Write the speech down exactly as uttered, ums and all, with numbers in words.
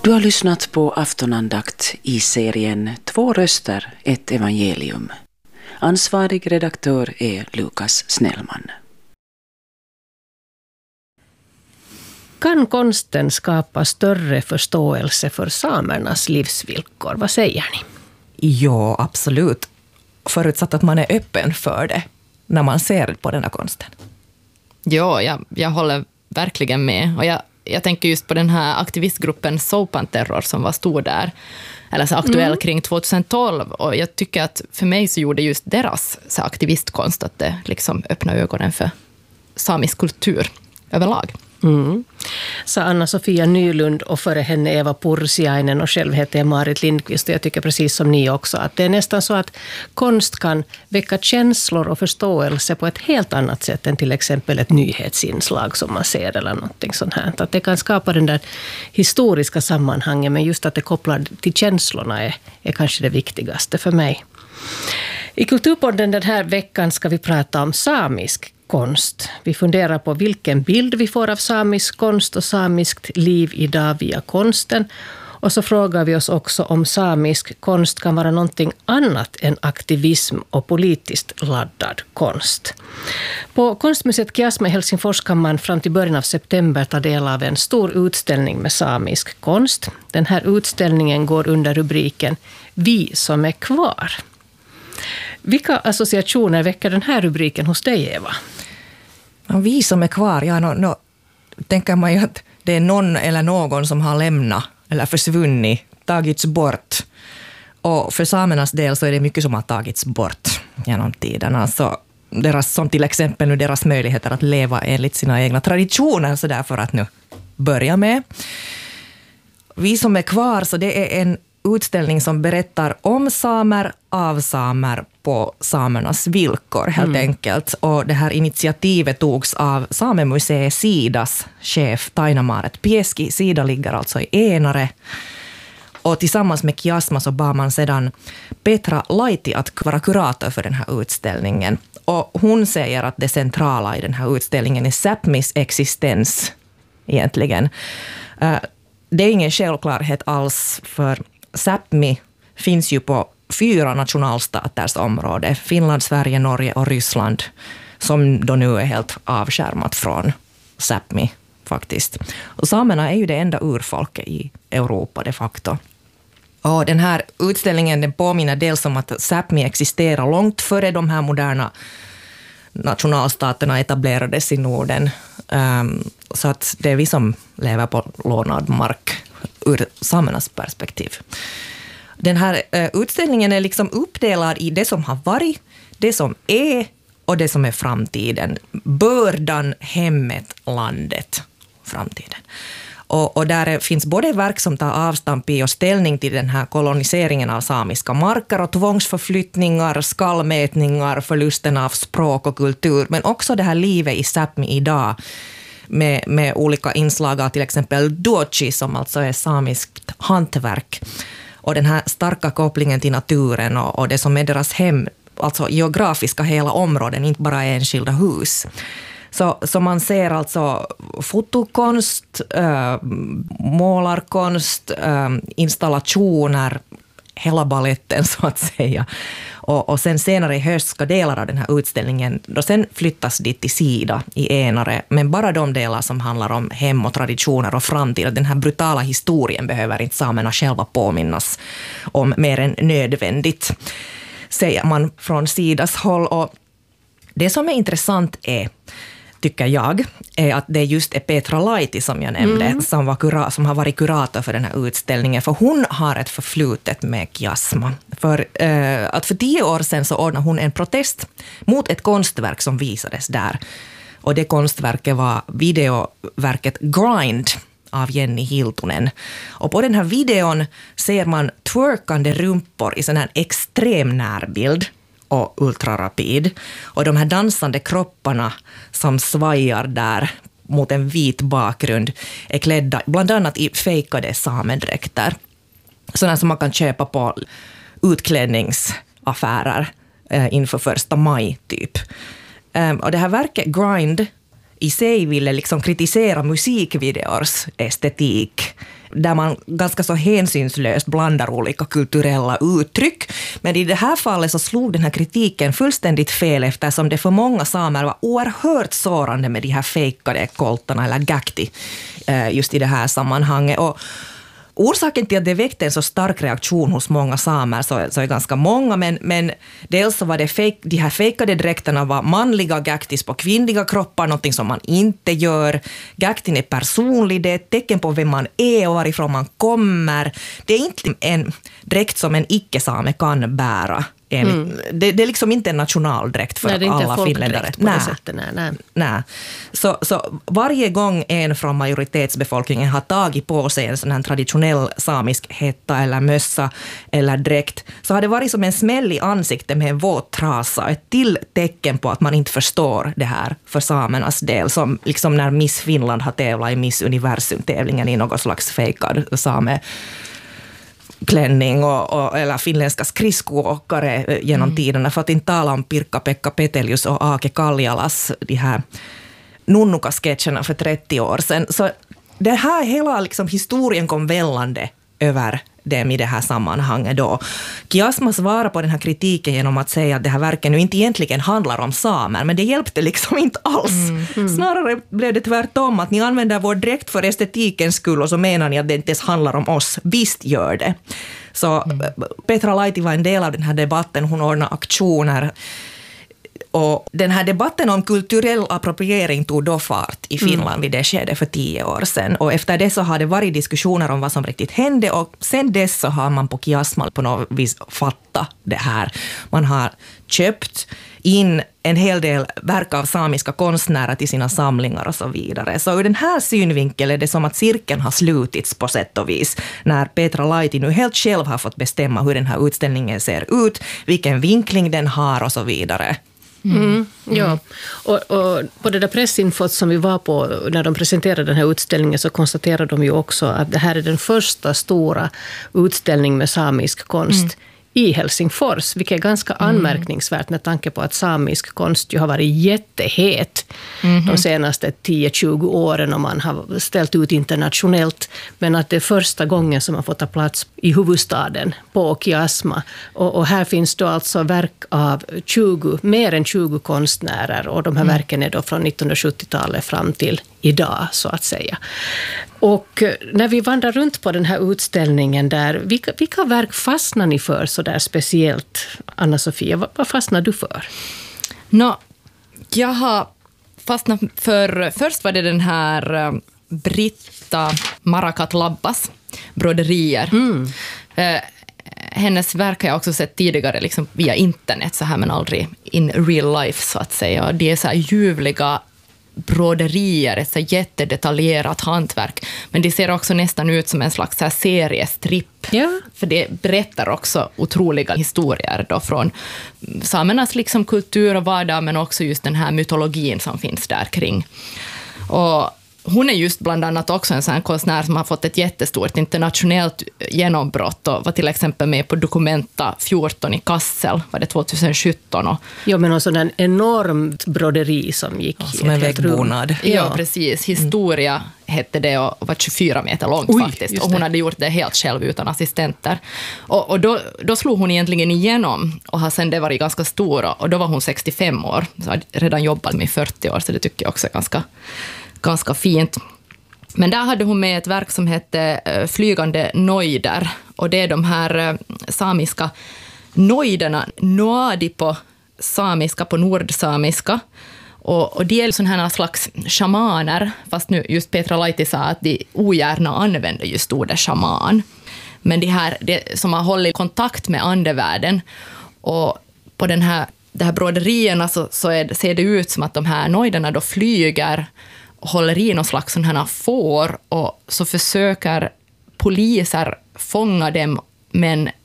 Du har lyssnat på aftonandakt i serien Två röster, ett evangelium. Ansvarig redaktör är Lukas Snellman. Kan konsten skapa större förståelse för samernas livsvillkor? Vad säger ni? Ja, absolut. Förutsatt att man är öppen för det när man ser på den här konsten. Ja, jag, jag håller verkligen med. Och jag, jag tänker just på den här aktivistgruppen Sopanterror som var stor där. Eller så aktuell mm. kring tjugohundratolv. Och jag tycker att för mig så gjorde just deras så aktivistkonst att det liksom öppnade ögonen för samisk kultur överlag. Mm. Så Anna-Sofia Nylund och före henne Eva Pursiainen, och själv heter jag Marit Lindqvist, och jag tycker precis som ni också att det är nästan så att konst kan väcka känslor och förståelse på ett helt annat sätt än till exempel ett nyhetsinslag som man ser eller någonting sånt här. Att det kan skapa den där historiska sammanhangen, men just att det kopplar till känslorna är, är kanske det viktigaste för mig. I Kulturpodden den här veckan ska vi prata om samisk konst. Vi funderar på vilken bild vi får av samisk konst och samiskt liv idag via konsten. Och så frågar vi oss också om samisk konst kan vara någonting annat än aktivism och politiskt laddad konst. På Konstmuseet Kiasma i Helsingfors kan man fram till början av september ta del av en stor utställning med samisk konst. Den här utställningen går under rubriken Vi som är kvar. Vilka associationer väcker den här rubriken hos dig, Eva? Ja, vi som är kvar, ja, no, no, tänker man ju att det är någon eller någon som har lämnat eller försvunnit, tagits bort. Och för samernas del så är det mycket som har tagits bort genom tiden. Alltså deras, som till exempel nu deras möjligheter att leva enligt sina egna traditioner, så därför att nu börja med. Vi som är kvar, så det är en utställning som berättar om samer, av samer på samernas villkor helt mm. enkelt. Och det här initiativet togs av Samemuseet Sidas chef Tainamaret Pieski. Sida ligger alltså i Enare. Och tillsammans med Kiasma så bad man sedan Petra Laiti att vara kurator för den här utställningen. Och hon säger att det centrala i den här utställningen är Sápmis existens egentligen. Det är ingen självklarhet alls, för Sápmi finns ju på fyra nationalstaters område. Finland, Sverige, Norge och Ryssland, som då nu är helt avskärmat från Sápmi faktiskt. Och samerna är ju det enda urfolket i Europa de facto. Och den här utställningen den påminner dels om att Sápmi existerar långt före de här moderna nationalstaterna etablerades i Norden. Um, så att det är vi som lever på lånad mark ur samernas perspektiv. Den här uh, utställningen är liksom uppdelad i det som har varit, det som är och det som är framtiden. Bördan, hemmet, landet, framtiden. Och, och där finns både verk som tar avstamp i och ställning till den här koloniseringen av samiska marker och tvångsförflyttningar, skallmätningar, förlusten av språk och kultur, men också det här livet i Sápmi idag med, med olika inslag av till exempel duochi som alltså är samiskt hantverk, och den här starka kopplingen till naturen och, och det som är deras hem, alltså geografiska hela områden, inte bara enskilda hus. Så, så man ser alltså fotokonst, äh, målarkonst, äh, installationer, hela balletten så att säga. Och, och sen senare i höst ska delar av den här utställningen då sen flyttas dit till Sida i Enare. Men bara de delar som handlar om hem och traditioner och framtid. Den här brutala historien behöver inte samerna själva påminnas om mer än nödvändigt, säger man från Sidas håll. Och det som är intressant är, tycker jag, är att det just är Petra Laiti som jag nämnde, mm. som, var kura- som har varit kurator för den här utställningen. För hon har ett förflutet med Kiasma. För, eh, att för tio år sedan så ordnade hon en protest mot ett konstverk som visades där. Och det konstverket var videoverket Grind av Jenny Hiltunen. Och på den här videon ser man twerkande rumpor i sån här extrem närbild och ultrarapid. Och de här dansande kropparna som svajar där mot en vit bakgrund är klädda bland annat i fejkade samedräkter. Sådana som man kan köpa på utklädningsaffärer eh, inför första maj typ. Um, och det här verket Grind i sig ville liksom kritisera musikvideors estetik där man ganska så hänsynslöst blandar olika kulturella uttryck. Men i det här fallet så slog den här kritiken fullständigt fel, eftersom det för många samer var oerhört sårande med de här fejkade koltarna eller gakti just i det här sammanhanget. Och orsaken till att det väckte en så stark reaktion hos många samer så, så är ganska många, men, men dels så var det fake, de här fejkade dräkterna var manliga gaktis på kvinnliga kroppar, någonting som man inte gör. Gaktin är personlig, det är ett tecken på vem man är och varifrån man kommer. Det är inte en dräkt som en icke-same kan bära. Mm. Det, det är liksom inte en nationaldräkt för nej, alla finländare. På nej. Det sättet, nej, nej. Nej. Så, så varje gång en från majoritetsbefolkningen har tagit på sig en sån här traditionell samisk hetta eller mössa eller dräkt, så har det varit som en smäll i ansiktet med en våt trasa, ett till tecken på att man inte förstår det här för samernas del, som liksom när Miss Finland har tävlat i Miss Universum-tävlingen i något slags fejkad same klänning och, och, eller finländska skridskoåkare genom mm. tiderna, för att inte tala om Pirkka-Pekka Petelius och Ake Kaljalas, de här nunnuka-sketcherna för trettio år sedan. Så det här hela liksom, historien kom vällande över dem i det här sammanhanget då. Kiasma svarar på den här kritiken genom att säga att det här verken nu inte egentligen handlar om samer, men det hjälpte liksom inte alls. Mm, mm. Snarare blev det tvärtom, att ni använder vår dräkt för estetikens skull och så menar ni att det inte ens handlar om oss. Visst gör det. Så mm. Petra Laiti var en del av den här debatten, hon ordnade aktioner. Och den här debatten om kulturell appropriering tog då fart i Finland mm. vid det skedet för tio år sedan. Och efter det så har det varit diskussioner om vad som riktigt hände, och sen dess så har man på Kiasma på något vis fattat det här. Man har köpt in en hel del verk av samiska konstnärer till sina samlingar och så vidare. Så ur den här synvinkeln är det som att cirkeln har slutits på sätt och vis, när Petra Laiti nu helt själv har fått bestämma hur den här utställningen ser ut, vilken vinkling den har och så vidare. Mm. Mm, ja, och, och på det där pressinfot som vi var på när de presenterade den här utställningen, så konstaterade de ju också att det här är den första stora utställning med samisk konst mm. i Helsingfors, vilket är ganska mm. anmärkningsvärt med tanke på att samisk konst ju har varit jättehet mm. de senaste tio till tjugo åren och man har ställt ut internationellt, men att det är första gången som man får ta plats i huvudstaden på Kiasma. Och, och här finns då alltså verk av tjugo, mer än tjugo konstnärer, och de här mm. verken är då från nittonhundrasjuttiotalet fram till idag så att säga. Och när vi vandrar runt på den här utställningen där, vilka, vilka verk fastnar ni för så där speciellt, Anna-Sofia? Vad, vad fastnar du för? Nå, jag har fastnat för, först var det den här Britta Marakat Labbas broderier. Mm. Eh, hennes verk har jag också sett tidigare liksom via internet så här, men aldrig in real life så att säga. Det är så här ljuvliga broderier, ett så jättedetaljerat hantverk, men det ser också nästan ut som en slags så här seriestripp. Ja. För det berättar också otroliga historier då från samernas liksom kultur och vardag, men också just den här mytologin som finns där kring. Och hon är just bland annat också en sån konstnär som har fått ett jättestort internationellt genombrott och var till exempel med på Documenta fjorton i Kassel, var det tjugohundrasjutton. Och ja, men också en enormt broderi som gick ja, som en väggbonad. Ja, ja, precis. Historia mm. hette det och var tjugofyra meter långt. Oj, faktiskt. Och hon hade gjort det helt själv utan assistenter. Och, och då, då slog hon egentligen igenom och har sen det varit ganska stor, och då var hon sextiofem år. Så hade redan jobbat med fyrtio år, så det tycker jag också är ganska ganska fint. Men där hade hon med ett verk som hette Flygande nojder, och det är de här samiska nojderna, noadi på samiska, på nordsamiska, och, och det är sådana här slags shamaner, fast nu just Petra Laiti sa att de ogärna använder just ordet shaman, men det här det, som har hållit kontakt med andevärlden. Och på den här, de här broderierna så, så är, ser det ut som att de här nojderna då flyger, håller i någon slags sån här får, och så försöker poliser fånga dem, men